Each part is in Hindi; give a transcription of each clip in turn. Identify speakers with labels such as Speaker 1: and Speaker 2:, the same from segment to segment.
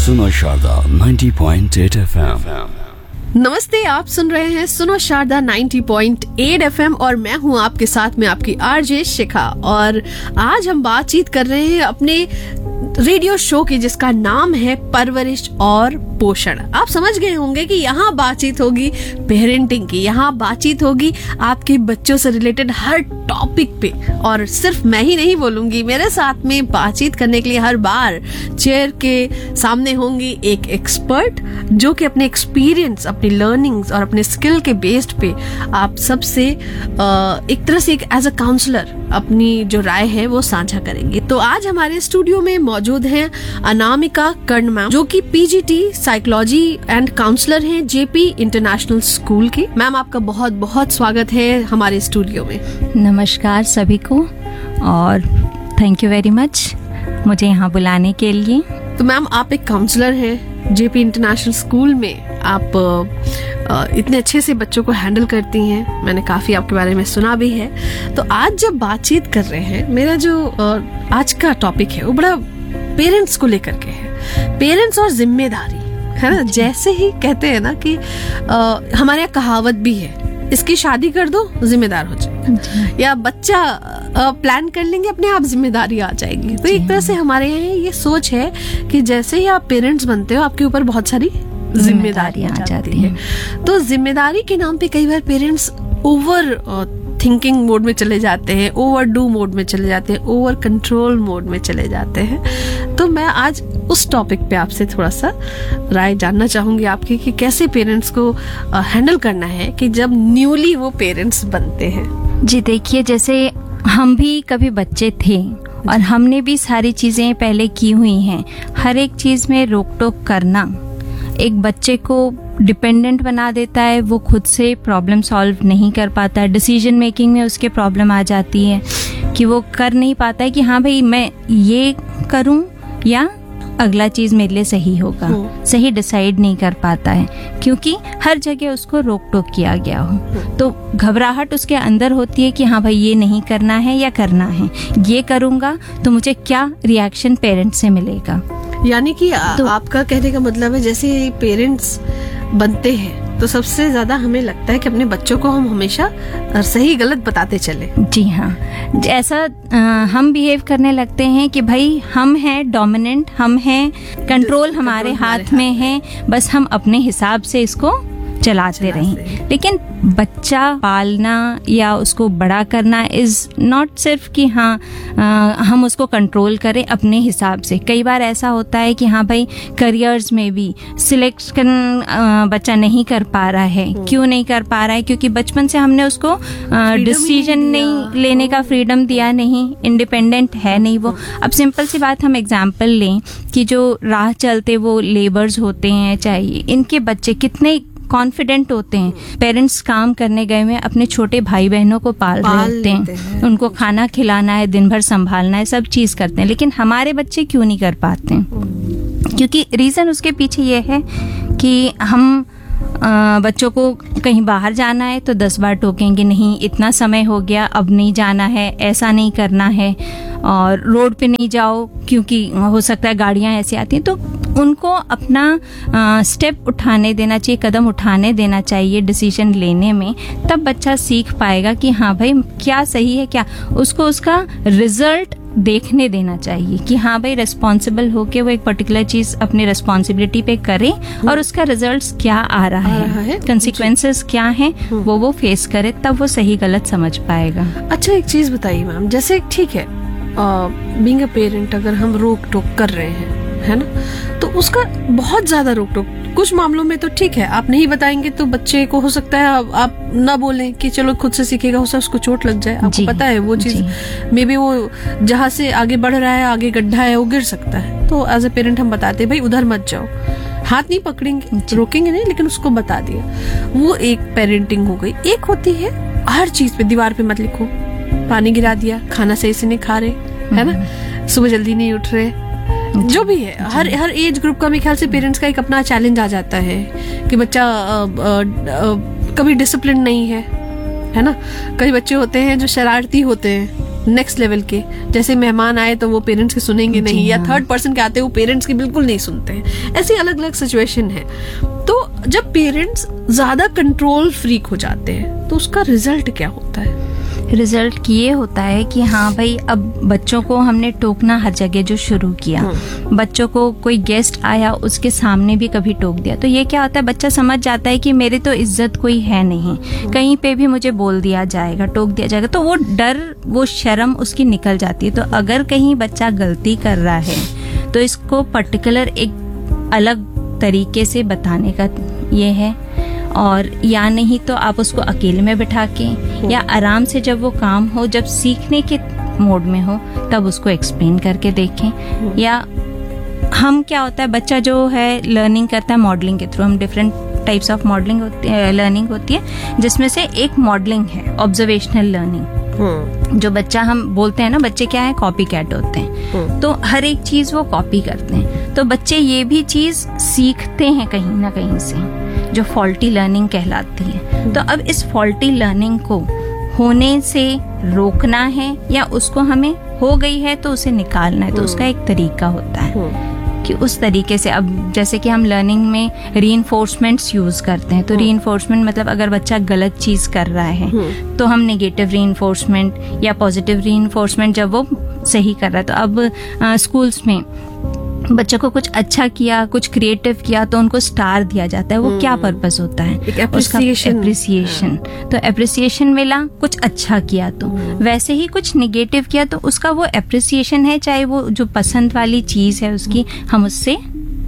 Speaker 1: सुनो शारदा 90.8 FM।
Speaker 2: नमस्ते, आप सुन रहे हैं सुनो शारदा 90.8 FM और मैं हूं आपके साथ में आपकी आरजे शिखा। और आज हम बातचीत कर रहे हैं अपने रेडियो शो की जिसका नाम है परवरिश और पोषण। आप समझ गए होंगे कि यहाँ बातचीत होगी पेरेंटिंग की, यहाँ बातचीत होगी आपके बच्चों से रिलेटेड हर टॉपिक पे। और सिर्फ मैं ही नहीं बोलूंगी, मेरे साथ में बातचीत करने के लिए हर बार चेयर के सामने होंगी एक एक्सपर्ट जो कि अपने एक्सपीरियंस, अपनी लर्निंग्स और अपने स्किल के बेस्ड पे आप सबसे एक तरह से एक एज अ काउंसलर अपनी जो राय है वो साझा करेंगे। तो आज हमारे स्टूडियो में मौजूद हैं अनामिका कर्ण मैम, जो कि पीजीटी साइकोलॉजी एंड काउंसलर हैं जेपी इंटरनेशनल स्कूल के। मैम, आपका बहुत बहुत स्वागत है हमारे स्टूडियो में।
Speaker 3: नमस्कार सभी को और थैंक यू वेरी मच मुझे यहाँ बुलाने के लिए।
Speaker 2: तो मैम, आप एक काउंसलर हैं जेपी इंटरनेशनल स्कूल में। आप इतने अच्छे से बच्चों को हैंडल करती हैं, मैंने काफ़ी आपके बारे में सुना भी है। तो आज जब बातचीत कर रहे हैं, मेरा जो आज का टॉपिक है वो बड़ा पेरेंट्स को लेकर के है। पेरेंट्स और जिम्मेदारी, है ना। जैसे ही कहते हैं ना कि हमारे यहाँ कहावत भी है, इसकी शादी कर दो जिम्मेदार हो जाएगा, या बच्चा प्लान कर लेंगे अपने आप जिम्मेदारी आ जाएगी। तो एक तरह से हमारे यहाँ ये सोच है कि जैसे ही आप पेरेंट्स बनते हो आपके ऊपर बहुत सारी जिम्मेदारी आ जाती है। तो जिम्मेदारी के नाम पे कई बार पेरेंट्स ओवर थिंकिंग मोड में चले जाते हैं, ओवर डू मोड में चले जाते हैं, ओवर कंट्रोल मोड में चले जाते हैं। तो मैं आज उस टॉपिक पे आपसे थोड़ा सा राय जानना चाहूंगी आपकी कि कैसे पेरेंट्स को हैंडल करना है कि जब न्यूली वो पेरेंट्स बनते हैं।
Speaker 3: जी देखिए, जैसे हम भी कभी बच्चे थे और हमने भी सारी चीज़ें पहले की हुई हैं। हर एक चीज़ में रोक टोक करना एक बच्चे को डिपेंडेंट बना देता है, वो खुद से प्रॉब्लम सॉल्व नहीं कर पाता है। डिसीजन मेकिंग में उसके प्रॉब्लम आ जाती है कि वो कर नहीं पाता है कि हाँ भाई मैं ये करूं या अगला चीज़ मेरे लिए सही होगा, सही डिसाइड नहीं कर पाता है क्योंकि हर जगह उसको रोक टोक किया गया हो। तो घबराहट उसके अंदर होती है कि हाँ भाई ये नहीं करना है या करना है, ये करूँगा तो मुझे क्या रिएक्शन पेरेंट्स से मिलेगा।
Speaker 2: यानी कि आपका कहने का मतलब है जैसे पेरेंट्स बनते हैं तो सबसे ज्यादा हमें लगता है कि अपने बच्चों को हम हमेशा सही गलत बताते चले।
Speaker 3: जी हाँ, ऐसा हम बिहेव करने लगते हैं कि भाई हम हैं डोमिनेंट, हम हैं कंट्रोल हमारे हाथ में है, बस हम अपने हिसाब से इसको चलाते रहें। लेकिन बच्चा पालना या उसको बड़ा करना इज नॉट सिर्फ कि हाँ हम उसको कंट्रोल करें अपने हिसाब से। कई बार ऐसा होता है कि हाँ भाई करियर्स में भी सिलेक्शन बच्चा नहीं कर पा रहा है। क्यों नहीं कर पा रहा है? क्योंकि बचपन से हमने उसको डिसीजन नहीं लेने का फ्रीडम दिया नहीं, इंडिपेंडेंट है नहीं वो। अब सिंपल सी बात हम एग्जाम्पल लें कि जो राह चलते वो लेबर्स होते हैं, चाहिए इनके बच्चे कितने कॉन्फिडेंट होते हैं। पेरेंट्स काम करने गए हुए अपने छोटे भाई बहनों को पाल रहे होते हैं, उनको खाना खिलाना है, दिन भर संभालना है, सब चीज़ करते हैं। लेकिन हमारे बच्चे क्यों नहीं कर पाते हैं? क्योंकि रीज़न उसके पीछे ये है कि हम बच्चों को कहीं बाहर जाना है तो 10 बार टोकेंगे, नहीं इतना समय हो गया अब नहीं जाना है, ऐसा नहीं करना है। और रोड पे नहीं जाओ क्योंकि हो सकता है गाड़ियां ऐसी आती हैं। तो उनको अपना स्टेप उठाने देना चाहिए, कदम उठाने देना चाहिए डिसीजन लेने में। तब बच्चा सीख पाएगा कि हाँ भाई क्या सही है, क्या उसको उसका रिजल्ट देखने देना चाहिए कि हाँ भाई रिस्पॉन्सिबल होके वो एक पर्टिकुलर चीज अपनी रिस्पॉन्सिबिलिटी पे करे और उसका रिजल्ट्स क्या आ रहा है, कंसिक्वेंसेस क्या हैं, वो फेस करे, तब वो सही गलत समझ पाएगा।
Speaker 2: अच्छा, एक चीज बताइए मैम, जैसे ठीक है बीइंग अ पेरेंट अगर हम रोक टोक कर रहे हैं, है ना, तो उसका बहुत ज्यादा रोक टोक कुछ मामलों में तो ठीक है, आप नहीं बताएंगे तो बच्चे को हो सकता है आप ना बोलें कि चलो खुद से सीखेगा, हो सकता है उसको चोट लग जाए। आपको पता है वो चीज मे बी वो जहाँ से आगे बढ़ रहा है, आगे गड्ढा है, वो गिर सकता है। तो एज ए पेरेंट हम बताते हैं भाई उधर मत जाओ, हाथ नहीं पकड़ेंगे, रोकेंगे नहीं, लेकिन उसको बता दिया। वो एक पेरेंटिंग हो गई। एक होती है हर चीज पे दीवार पे मत लिखो, पानी गिरा दिया, खाना सही से नहीं खा रहे, है ना, सुबह जल्दी नहीं उठ रहे, जो भी है। हर एज ग्रुप का मेरे ख्याल से पेरेंट्स का एक अपना चैलेंज आ जाता है कि बच्चा कभी डिसिप्लिन नहीं है ना। कई बच्चे होते हैं जो शरारती होते हैं, नेक्स्ट लेवल के, जैसे मेहमान आए तो वो पेरेंट्स की सुनेंगे नहीं, या थर्ड पर्सन के आते वो पेरेंट्स की बिल्कुल नहीं सुनते हैं, ऐसी अलग अलग सिचुएशन है। तो जब पेरेंट्स ज्यादा कंट्रोल फ्रीक हो जाते हैं तो उसका रिजल्ट क्या होता है?
Speaker 3: रिजल्ट ये होता है कि हाँ भाई, अब बच्चों को हमने टोकना हर जगह जो शुरू किया, बच्चों को कोई गेस्ट आया उसके सामने भी कभी टोक दिया, तो ये क्या होता है, बच्चा समझ जाता है कि मेरी तो इज्जत कोई है नहीं, कहीं पे भी मुझे बोल दिया जाएगा, टोक दिया जाएगा, तो वो डर, वो शर्म उसकी निकल जाती है। तो अगर कहीं बच्चा गलती कर रहा है तो इसको पर्टिकुलर एक अलग तरीके से बताने का ये है, और या नहीं तो आप उसको अकेले में बिठा के या आराम से जब वो काम हो, जब सीखने के मोड में हो, तब उसको एक्सप्लेन करके देखें। या हम क्या होता है, बच्चा जो है लर्निंग करता है मॉडलिंग के थ्रू, हम different types of modelling learning होती है, जिसमें से एक मॉडलिंग है ऑब्जर्वेशनल लर्निंग। जो बच्चा, हम बोलते हैं ना बच्चे क्या है, कॉपी कैट होते हैं, तो हर एक चीज वो कॉपी करते हैं, तो बच्चे ये भी चीज सीखते हैं कहीं ना कहीं से, जो फॉल्टी लर्निंग कहलाती है। तो अब इस फॉल्टी लर्निंग को होने से रोकना है या उसको हमें हो गई है तो उसे निकालना है, तो उसका एक तरीका होता है कि उस तरीके से, अब जैसे कि हम लर्निंग में रीइंफोर्समेंट्स यूज करते हैं, तो रीइंफोर्समेंट मतलब अगर बच्चा गलत चीज कर रहा है तो हम नेगेटिव रीइंफोर्समेंट या पॉजिटिव रीइंफोर्समेंट जब वो सही कर रहा है, तो अब स्कूल्स में बच्चों को कुछ अच्छा किया, कुछ क्रिएटिव किया तो उनको स्टार दिया जाता है। वो क्या पर्पस होता है, एप्रिसिएशन। तो एप्रिसिएशन मिला, कुछ अच्छा किया, तो वैसे ही कुछ निगेटिव किया तो उसका वो एप्रिसिएशन है, चाहे वो जो पसंद वाली चीज है उसकी हम उससे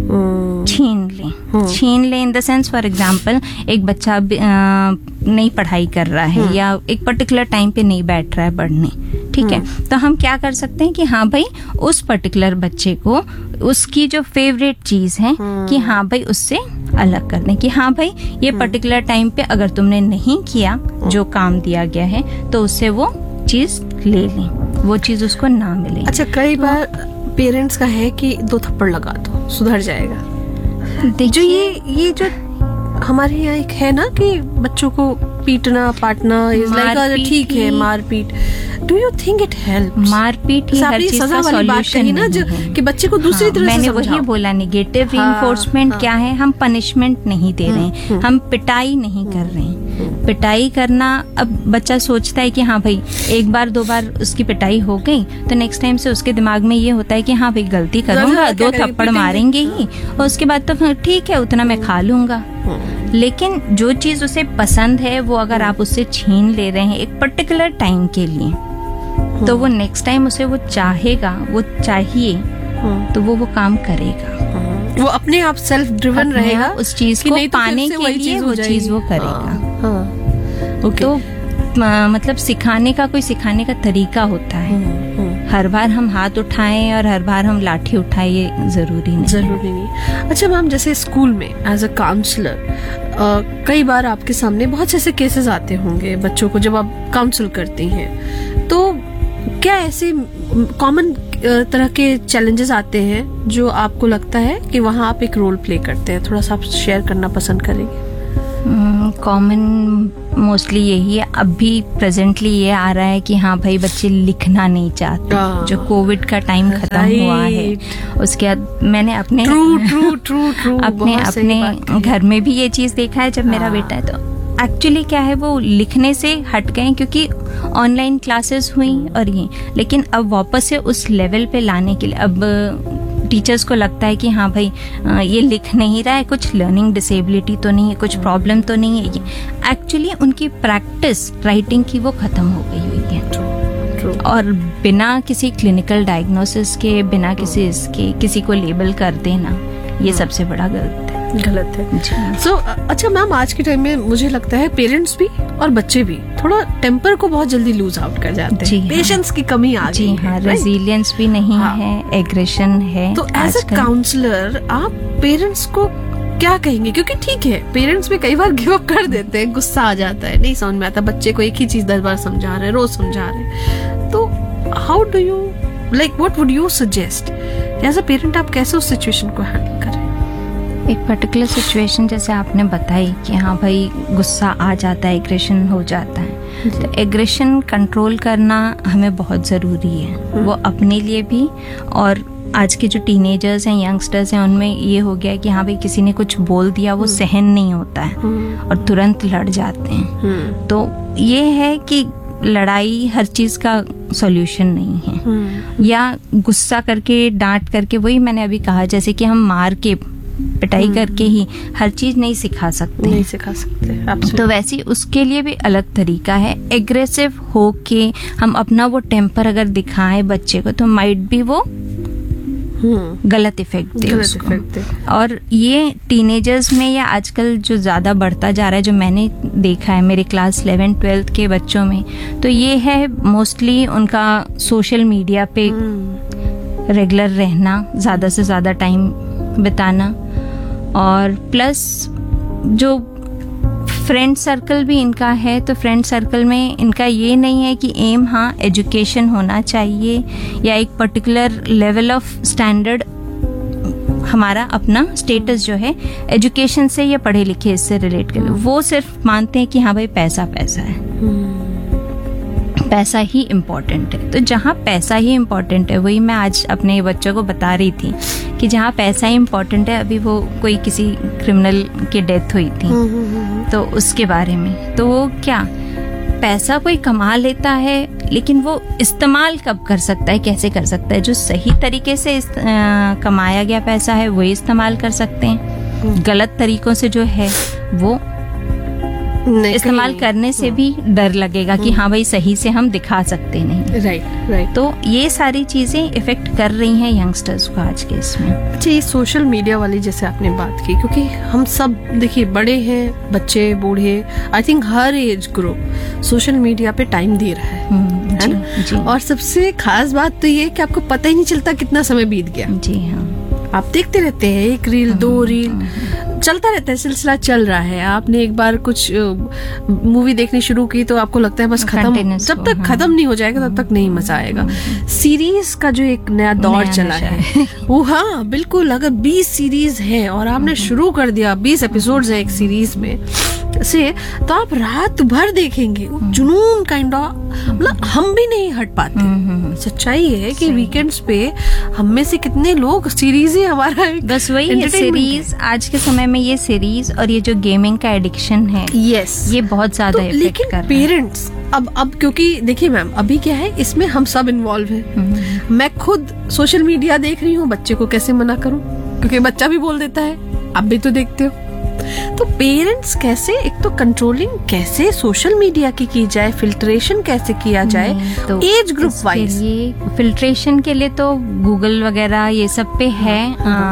Speaker 3: छीन लें in the sense, for example एक बच्चा नहीं पढ़ाई कर रहा है या एक पर्टिकुलर टाइम पे नहीं बैठ रहा है पढ़ने, ठीक है, तो हम क्या कर सकते हैं कि हाँ भाई उस पर्टिकुलर बच्चे को उसकी जो फेवरेट चीज है कि हाँ भाई उससे अलग कर दें, कि हाँ भाई ये पर्टिकुलर टाइम पे अगर तुमने नहीं किया जो काम दिया गया है तो उससे वो चीज ले लें, वो चीज उसको ना मिले।
Speaker 2: अच्छा, कई बार पेरेंट्स का है कि 2 थप्पड़ लगा दो सुधर जाएगा, जो ये जो हमारे यहाँ एक है ना कि बच्चों को पीटना पाटना इज लाइक ठीक है, मारपीट। Do you think it helps?
Speaker 3: मारपीट ही हर चीज का सॉल्यूशन
Speaker 2: ना, कि बच्चे को दूसरी तरह से
Speaker 3: मैंने वही बोला, नेगेटिव रीइंफोर्समेंट क्या है, हम पनिशमेंट नहीं दे रहे हैं, हम पिटाई नहीं कर रहे हैं। पिटाई करना, अब बच्चा सोचता है कि हाँ भाई एक बार 2 बार उसकी पिटाई हो गई तो नेक्स्ट टाइम से उसके दिमाग में ये होता है कि हाँ भाई गलती करूंगा, 2 थप्पड़ मारेंगे ही और उसके बाद तो ठीक है उतना मैं खा लूंगा। लेकिन जो चीज उसे पसंद है वो अगर आप उससे छीन ले रहे हैं एक पर्टिकुलर टाइम के लिए, तो वो नेक्स्ट टाइम उसे वो चाहेगा, वो चाहिए तो वो काम करेगा,
Speaker 2: वो अपने आप सेल्फ ड्रिवन रहेगा
Speaker 3: उस चीज को पाने के लिए, वो चीज वो करेगा। तो मतलब सिखाने का तरीका होता है। हर बार हम हाथ उठाएं और हर बार हम लाठी उठाएं ये जरूरी नहीं।
Speaker 2: अच्छा मैम, जैसे स्कूल में एज अ काउंसलर कई बार आपके सामने बहुत से ऐसे केसेस आते होंगे बच्चों को जब आप काउंसिल करती हैं, तो क्या ऐसे कॉमन तरह के चैलेंजेस आते हैं जो आपको लगता है कि वहाँ आप एक रोल प्ले करते हैं? थोड़ा सा आप शेयर करना पसंद करेंगे?
Speaker 3: कॉमन मोस्टली यही है, अब भी प्रेजेंटली ये आ रहा है कि हाँ भाई बच्चे लिखना नहीं चाहते, जो कोविड का टाइम खत्म हुआ है उसके बाद मैंने अपने अपने घर में भी ये चीज देखा है। जब मेरा बेटा है तो एक्चुअली क्या है, वो लिखने से हट गए क्योंकि ऑनलाइन क्लासेस हुई और ये, लेकिन अब वापस से उस लेवल पे लाने के लिए अब टीचर्स को लगता है कि हाँ भाई ये लिख नहीं रहा है, कुछ लर्निंग डिसेबिलिटी तो नहीं है, कुछ प्रॉब्लम तो नहीं है। ये एक्चुअली उनकी प्रैक्टिस राइटिंग की वो खत्म हो गई हुई है, और बिना किसी क्लिनिकल डायग्नोसिस के, बिना किसी इसके किसी को लेबल कर देना, ये सबसे बड़ा गलत है।
Speaker 2: सो अच्छा मैम, आज के टाइम में मुझे लगता है पेरेंट्स भी और बच्चे भी थोड़ा टेम्पर को बहुत जल्दी लूज आउट कर जाते हैं, पेशेंस की कमी आ गई है,
Speaker 3: रेजिलियंस भी नहीं है, एग्रेशन है।
Speaker 2: तो एज अ काउंसलर आप पेरेंट्स को क्या कहेंगे? क्योंकि ठीक है पेरेंट्स भी कई बार गिव अप कर देते हैं, गुस्सा आ जाता है, नहीं समझ में आता, बच्चे को एक ही चीज 10 बार समझा रहे हैं, रोज समझा रहे हैं, तो how do you what would you suggest as a parent? आप कैसे उस सिचुएशन को हैंडल करें?
Speaker 3: एक पर्टिकुलर सिचुएशन जैसे आपने बताई कि हाँ भाई गुस्सा आ जाता है, एग्रेशन हो जाता है, तो एग्रेशन कंट्रोल करना हमें बहुत ज़रूरी है, वो अपने लिए भी, और आज के जो टीनेजर्स हैं, यंगस्टर्स हैं, उनमें ये हो गया है कि हाँ भाई किसी ने कुछ बोल दिया वो सहन नहीं होता है और तुरंत लड़ जाते हैं। तो ये है कि लड़ाई हर चीज का सॉल्यूशन नहीं है, या गुस्सा करके डांट करके, वही मैंने अभी कहा, जैसे कि हम मार के पिटाई करके ही हर चीज नहीं सिखा सकते,
Speaker 2: नहीं सिखा सकते।
Speaker 3: तो वैसे ही उसके लिए भी अलग तरीका है। एग्रेसिव होके हम अपना वो टेम्पर अगर दिखाएं बच्चे को तो माइट भी वो गलत इफेक्ट दे उसको। और ये टीनेजर्स में या आजकल जो ज़्यादा बढ़ता जा रहा है, जो मैंने देखा है मेरे क्लास 11-12 के बच्चों में, तो ये है मोस्टली उनका सोशल मीडिया पे रेगुलर रहना, ज़्यादा से ज़्यादा टाइम बिताना, और प्लस जो फ्रेंड सर्कल भी इनका है, तो फ्रेंड सर्कल में इनका ये नहीं है कि एम हाँ एजुकेशन होना चाहिए या एक पर्टिकुलर लेवल ऑफ स्टैंडर्ड, हमारा अपना स्टेटस जो है एजुकेशन से या पढ़े लिखे इससे रिलेट कर, वो सिर्फ मानते हैं कि हाँ भाई पैसा पैसा है, पैसा ही इम्पोर्टेंट है। तो जहाँ पैसा ही इम्पोर्टेंट है, वही मैं आज अपने बच्चों को बता रही थी कि जहाँ पैसा ही इम्पोर्टेंट है, अभी वो कोई किसी क्रिमिनल की डेथ हुई थी तो उसके बारे में, तो वो क्या पैसा कोई कमा लेता है, लेकिन वो इस्तेमाल कब कर सकता है, कैसे कर सकता है, जो सही तरीके से कमाया गया पैसा है वही इस्तेमाल कर सकते हैं, गलत तरीकों से जो है वो इस्तेमाल करने से भी डर लगेगा कि हाँ भाई सही से हम दिखा सकते नहीं।
Speaker 2: राइट।
Speaker 3: तो ये सारी चीजें इफेक्ट कर रही हैं यंगस्टर्स को आज के इसमें।
Speaker 2: अच्छा, ये सोशल मीडिया वाली जैसे आपने बात की, क्योंकि हम सब देखिए बड़े हैं, बच्चे बूढ़े, I think her age group social media पे टाइम दे रहा है ना? और सबसे खास बात तो ये कि आपको पता ही नहीं चलता कितना समय बीत गया।
Speaker 3: जी हाँ,
Speaker 2: आप देखते रहते हैं, एक रील दो रील चलता रहता है, सिलसिला चल रहा है। आपने एक बार कुछ मूवी देखनी शुरू की तो आपको लगता है बस खत्म, जब तक खत्म नहीं हो जाएगा तब तक नहीं मजा आएगा। सीरीज का जो एक नया दौर चला है वो, हाँ बिल्कुल, अगर 20 सीरीज है और आपने शुरू कर दिया, 20 एपिसोड्स है एक सीरीज में से, तो आप रात भर देखेंगे, जुनून काइंड ऑफ, मतलब हम भी नहीं हट पाते। सच्चाई है कि वीकेंड्स पे हम में से कितने लोग सीरीज ही हमारा
Speaker 3: बस वही है, सीरीज आज के समय में ये सीरीज और ये जो गेमिंग का एडिक्शन है,
Speaker 2: यस,
Speaker 3: ये बहुत ज्यादा इफेक्ट कर रहा है।
Speaker 2: पेरेंट्स अब क्योंकि देखिए मैम, अभी क्या है, इसमें हम सब इन्वॉल्व हैं। मैं खुद सोशल मीडिया देख रही हूँ, बच्चे को कैसे मना करूँ, क्योंकि बच्चा भी बोल देता है, आप भी तो देखते हो। तो पेरेंट्स कैसे, एक तो कंट्रोलिंग कैसे सोशल मीडिया की जाए, फिल्ट्रेशन कैसे किया जाए, तो एज ग्रुप वाइज।
Speaker 3: ये फिल्ट्रेशन के लिए तो गूगल वगैरह ये सब पे है,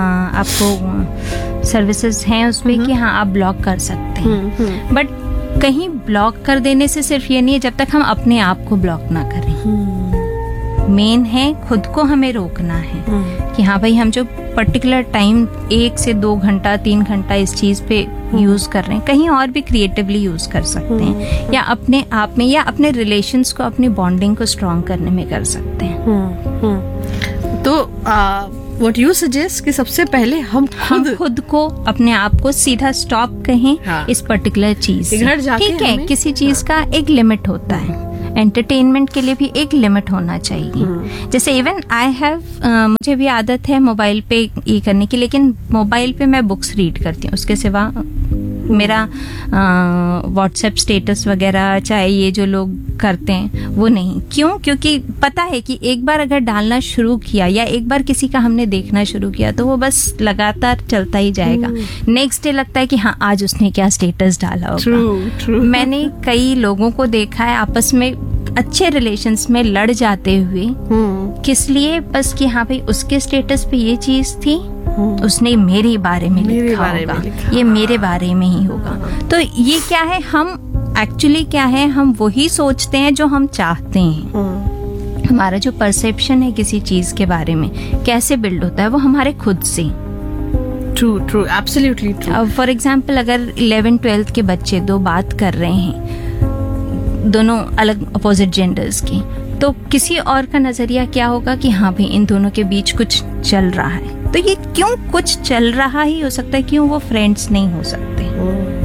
Speaker 3: आपको सर्विसेज हैं उसमें कि हाँ आप ब्लॉक कर सकते हैं। बट कहीं ब्लॉक कर देने से सिर्फ ये नहीं है, जब तक हम अपने आप को ब्लॉक ना करें। मेन है खुद को हमें रोकना है कि हाँ भाई हम जो पर्टिकुलर टाइम 1 से 2 घंटा 3 घंटा इस चीज पे यूज कर रहे हैं, कहीं और भी क्रिएटिवली यूज कर सकते हैं, या अपने आप में या अपने रिलेशंस को, अपनी बॉन्डिंग को स्ट्रॉन्ग करने में कर सकते हैं।
Speaker 2: तो व्हाट यू सजेस्ट कि सबसे पहले हम
Speaker 3: खुद को, अपने आप को सीधा स्टॉप कहें। हाँ। इस पर्टिकुलर चीज, ठीक है, किसी चीज का एक लिमिट होता है, एंटरटेनमेंट के लिए भी एक लिमिट होना चाहिए। जैसे इवन आई हैव, मुझे भी आदत है मोबाइल पे ये करने की, लेकिन मोबाइल पे मैं बुक्स रीड करती हूँ, उसके सिवा मेरा व्हाट्सएप स्टेटस वगैरह चाहे ये जो लोग करते हैं वो नहीं। क्यों? क्योंकि पता है कि एक बार अगर डालना शुरू किया या एक बार किसी का हमने देखना शुरू किया तो वो बस लगातार चलता ही जाएगा। नेक्स्ट डे लगता है कि हाँ आज उसने क्या स्टेटस डाला होगा। मैंने कई लोगों को देखा है आपस में अच्छे रिलेशंस में लड़ जाते हुए, किस लिए? बस कि हाँ भाई उसके स्टेटस पे ये चीज थी, उसने मेरे बारे में लिखा होगा, ये मेरे बारे में ही होगा। तो ये क्या है, हम एक्चुअली क्या है, हम वही सोचते हैं जो हम चाहते हैं। हमारा जो परसेप्शन है किसी चीज के बारे में कैसे बिल्ड होता है, वो हमारे खुद से।
Speaker 2: True, absolutely true.
Speaker 3: For example अगर 11-12 के बच्चे दो बात कर रहे हैं, दोनों अलग अपोजिट जेंडर्स की, तो किसी और का नजरिया क्या होगा कि हाँ भाई इन दोनों के बीच कुछ चल रहा है। तो ये क्यों कुछ चल रहा ही हो सकता है, क्यों वो फ्रेंड्स नहीं हो सकते?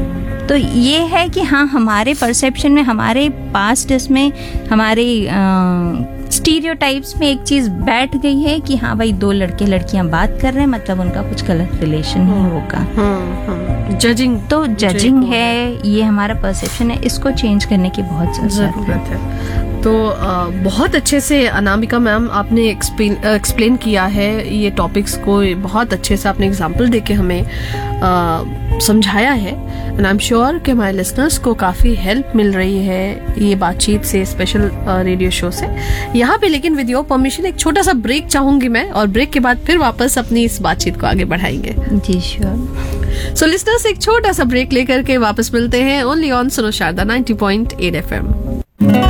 Speaker 3: तो ये है कि हाँ, हमारे परसेप्शन में, हमारे पास्ट इसमें, हमारे स्टीरियोटाइप्स में एक चीज बैठ गई है कि हाँ भाई, दो लड़के लड़कियां बात कर रहे हैं मतलब उनका कुछ गलत रिलेशन ही होगा।
Speaker 2: जजिंग,
Speaker 3: तो जजिंग है, ये हमारा परसेप्शन है, इसको चेंज करने की बहुत जरूरत है।
Speaker 2: तो बहुत अच्छे से अनामिका मैम आपने एक्सप्लेन किया है ये टॉपिक्स को, बहुत अच्छे से आपने एग्जाम्पल देके हमें समझाया है। एंड आई एम श्योर कि हमारे लिसनर्स को काफ़ी हेल्प मिल रही है ये बातचीत से, स्पेशल रेडियो शो से। यहाँ पे लेकिन विद योर परमिशन एक छोटा सा ब्रेक चाहूंगी मैं, और ब्रेक के बाद फिर वापस अपनी इस बातचीत को आगे बढ़ाएंगे।
Speaker 3: जी श्योर।
Speaker 2: सो लिसनर्स, एक छोटा सा ब्रेक लेकर के वापस मिलते हैं ओनली ऑन सुनो शारदा 90.8 FM।